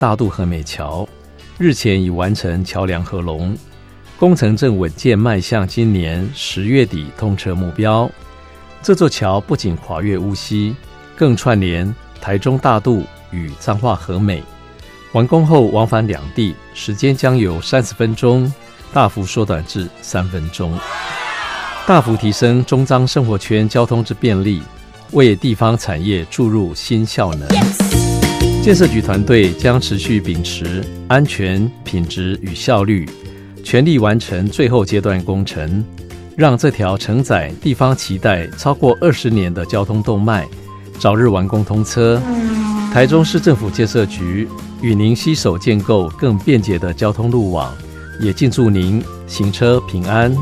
大渡和美桥，日前已完成桥梁合龙，工程正稳健迈向今年10月底通车目标。这座桥不仅跨越乌溪，更串联台中大渡与彰化和美，完工后往返两地时间将由30分钟大幅缩短至3分钟，大幅提升中彰生活圈交通之便利，为地方产业注入新效能。建设局团队将持续秉持安全、品质与效率，全力完成最后阶段工程，让这条承载地方期待超过20年的交通动脉早日完工通车。台中市政府建设局与您携手建构更便捷的交通路网，也敬祝您行车平安。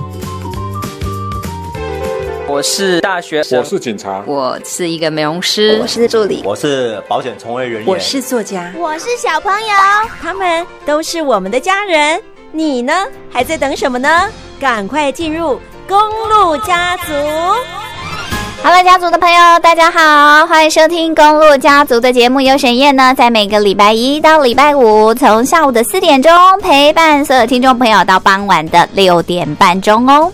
我是大学生， 我是警察， 我是一个美容师， 我是助理， 我是保险从业人员， 我是作家， 我是小朋友， 他们都是我们的家人。你呢？还在等什么呢？赶快进入公路家族。 Hello， 家族的朋友，大家好，欢迎收听公路家族的节目。由沈燕呢，在每个礼拜一到礼拜五，从下午的4点钟陪伴所有听众朋友到傍晚的6点半钟哦。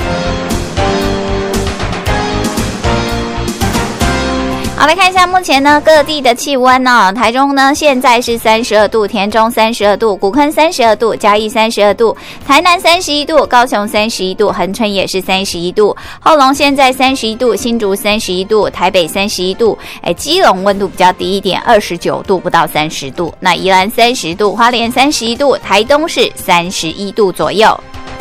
好，来看一下目前呢各地的气温哦。台中呢现在是32度，田中32度，古坑32度，嘉义32度，台南31度，高雄31度，恒春也是31度，后龙现在31度，新竹31度，台北31度，基隆温度比较低一点，29度不到30度，那宜兰30度，花莲31度，台东是31度左右。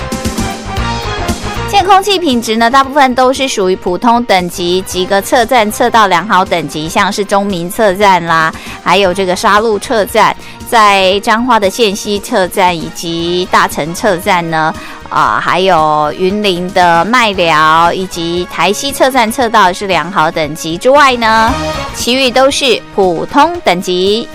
现在空气品质呢，大部分都是属于普通等级，几个测站测到良好等级，像是中民测站啦，还有这个沙鹿测站，在彰化的线溪测站以及大城测站呢，还有云林的麦寮以及台西测站测到的是良好等级之外呢，其余都是普通等级。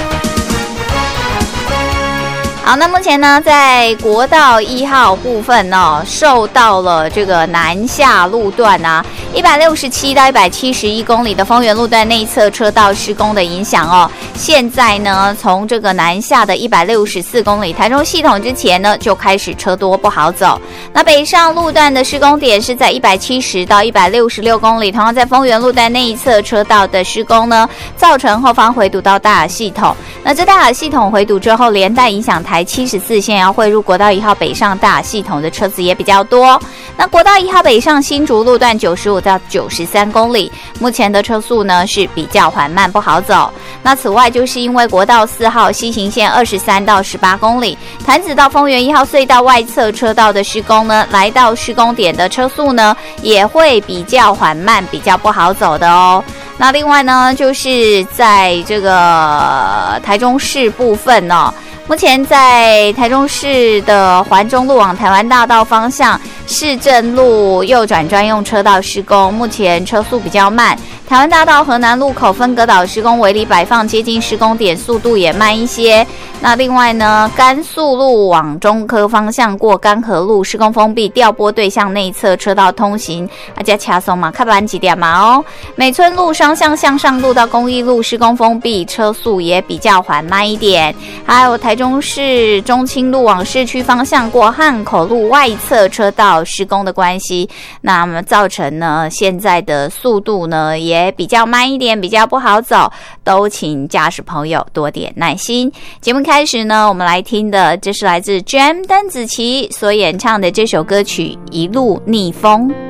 好，那目前呢，在国道1号部分哦，受到了这个南下路段啊，167到171公里的丰原路段内侧车道施工的影响哦。现在呢，从这个南下的164公里台中系统之前呢，就开始车多不好走。那北上路段的施工点是在170到166公里，同样在丰原路段内一侧车道的施工呢，造成后方回堵到大雅系统。那这大雅系统回堵之后，连带影响台74线要汇入国道1号北上大雅系统的车子也比较多。那国道1号北上新竹路段95到93公里，目前的车速呢是比较缓慢不好走。那此外就是因为国道4号西行线23到18公里，潭子到丰原1号隧道外侧车道的施工呢，来到施工点的车速呢也会比较缓慢，比较不好走的哦。那另外呢，就是在这个台中市部分哦，目前在台中市的环中路往台湾大道方向，市政路右转专用车道施工，目前车速比较慢。台湾大道河南路口分隔岛施工围篱摆放，接近施工点速度也慢一些。那另外呢，甘肃路往中科方向过甘河路施工封闭，调拨对向内侧车道通行，大家掐松嘛，看板几点嘛哦。美村路双向向上路到公益路施工封闭，车速也比较缓慢一点。还有台中市中清路往市区方向过汉口路外侧车道施工的关系，那么造成呢现在的速度呢也比较慢一点，比较不好走，都请驾驶朋友多点耐心。节目开始呢，我们来听的这是来自 Jam 邓紫棋所演唱的这首歌曲《一路逆风》。